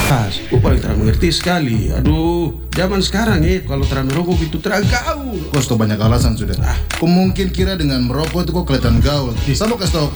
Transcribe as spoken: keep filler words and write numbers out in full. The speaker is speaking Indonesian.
Pas, gue paling tidak mengerti sekali. Aduh, zaman sekarang ya, kalau terang merokok itu terang gaul. Kau sudah banyak alasan sudah. Ah. Kau mungkin kira dengan merokok itu kau kelihatan gaul. Sama kasih tau